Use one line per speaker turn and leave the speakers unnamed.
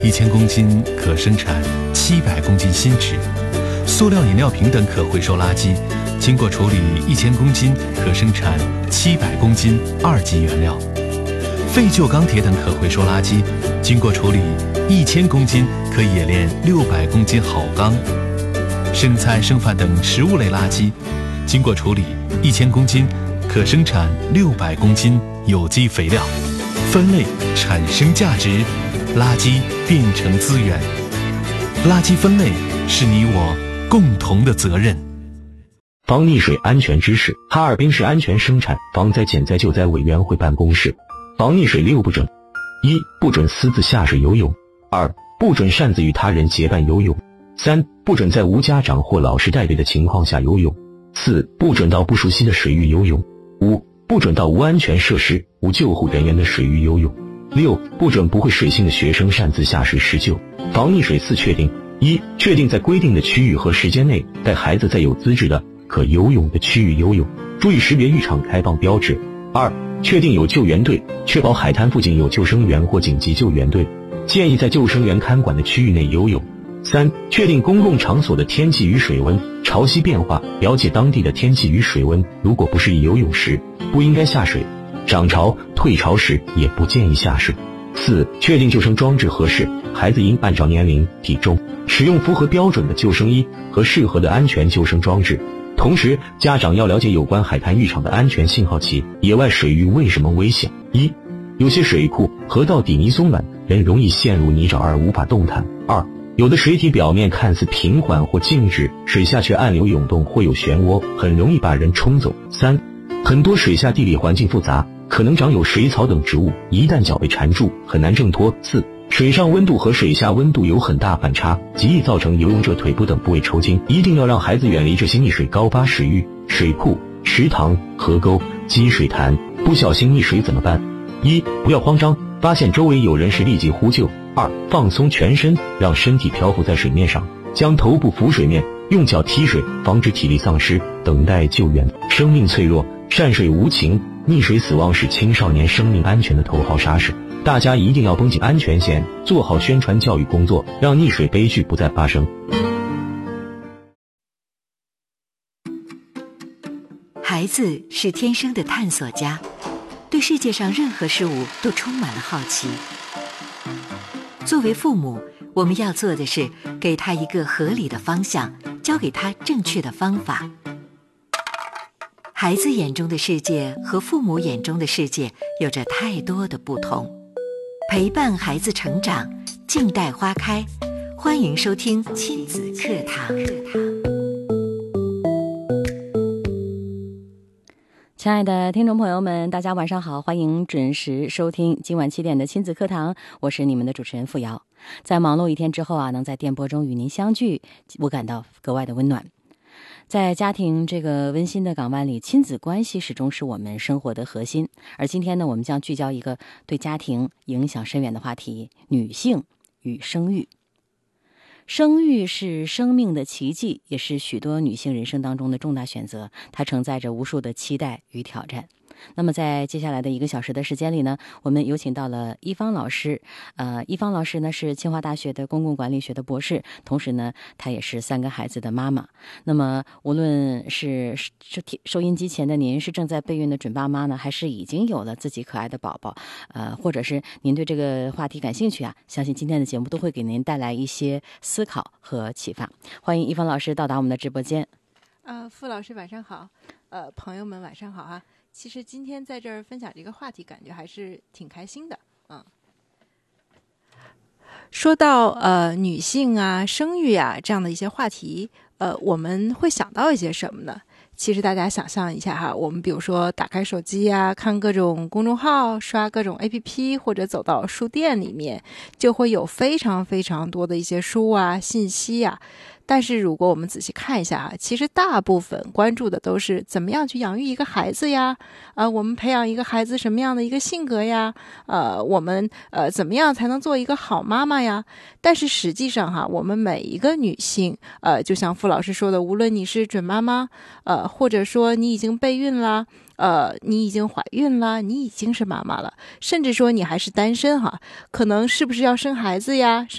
1000公斤可生产700公斤新纸，塑料饮料瓶等可回收垃圾，经过处理1000公斤可生产700公斤2级原料。废旧钢铁等可回收垃圾，经过处理1000公斤可冶炼600公斤好钢。生菜剩饭等食物类垃圾，经过处理1000公斤可生产600公斤有机肥料。分类产生价值，垃圾变成资源。垃圾分类是你我共同的责任。
防溺水安全知识。哈尔滨市安全生产防灾减灾救灾委员会办公室。防溺水6不准： 1. 不准私自下水游泳； 2. 不准擅自与他人结伴游泳； 3. 不准在无家长或老师带队的情况下游泳； 4. 不准到不熟悉的水域游泳； 5. 不准到无安全设施、无救护人员的水域游泳； 6. 不准不会水性的学生擅自下水施救。防溺水4确定： 1. 确定在规定的区域和时间内带孩子在有资质的可游泳的区域游泳，注意识别浴场开放标志。2. 确定有救援队，确保海滩附近有救生员或紧急救援队，建议在救生员看管的区域内游泳。3. 确定公共场所的天气与水温、潮汐变化，了解当地的天气与水温，如果不适宜游泳时，不应该下水；涨潮、退潮时也不建议下水。4. 确定救生装置合适，孩子应按照年龄、体重，使用符合标准的救生衣和适合的安全救生装置。同时，家长要了解有关海滩浴场的安全信号旗。野外水域为什么危险？1. 有些水库、河道底泥松软，人容易陷入泥沼而无法动弹。2. 有的水体表面看似平缓或静止，水下却暗流涌动或有漩涡，很容易把人冲走。3. 很多水下地理环境复杂，可能长有水草等植物，一旦脚被缠住，很难挣脱。4. 水上温度和水下温度有很大反差，极易造成游泳者腿部等部位抽筋，一定要让孩子远离这些溺水高发水域、水库、池塘、河沟、积水潭。不小心溺水怎么办？1. 不要慌张，发现周围有人时立即呼救。2. 放松全身，让身体漂浮在水面上，将头部浮水面，用脚踢水，防止体力丧失，等待救援。生命脆弱，善水无情，溺水死亡是青少年生命安全的头号杀手。大家一定要绷紧安全线，做好宣传教育工作，让溺水悲剧不再发生。
孩子是天生的探索家，对世界上任何事物都充满了好奇。作为父母，我们要做的是给他一个合理的方向，教给他正确的方法。孩子眼中的世界和父母眼中的世界有着太多的不同。陪伴孩子成长，静待花开。欢迎收听亲子课堂。
亲爱的听众朋友们，大家晚上好，欢迎准时收听今晚7点的亲子课堂，我是你们的主持人付瑶。在忙碌一天之后啊，能在电波中与您相聚，我感到格外的温暖。在家庭这个温馨的港湾里，亲子关系始终是我们生活的核心。而今天呢，我们将聚焦一个对家庭影响深远的话题：女性与生育。生育是生命的奇迹，也是许多女性人生当中的重大选择，它承载着无数的期待与挑战。那么在接下来的1个小时的时间里呢，我们有请到了一芳老师。一芳老师呢是清华大学的公共管理学的博士，同时呢她也是3个孩子的妈妈。那么无论是收音机前的您是正在备孕的准爸妈呢，还是已经有了自己可爱的宝宝，或者是您对这个话题感兴趣啊，相信今天的节目都会给您带来一些思考和启发。欢迎一芳老师到达我们的直播间。
付老师晚上好，朋友们晚上好啊。其实今天在这儿分享这个话题，感觉还是挺开心的。说到女性啊、生育啊这样的一些话题，我们会想到一些什么呢？其实大家想象一下哈，我们比如说打开手机啊，看各种公众号，刷各种 APP， 或者走到书店里面，就会有非常非常多的一些书啊、信息啊。 但是如果我们仔细看一下啊，其实大部分关注的都是怎么样去养育一个孩子呀，我们培养一个孩子什么样的一个性格呀，我们怎么样才能做一个好妈妈呀？但是实际上哈，我们每一个女性，就像傅老师说的，无论你是准妈妈，或者说你已经备孕啦，你已经怀孕了，你已经是妈妈了，甚至说你还是单身哈，可能是不是要生孩子呀？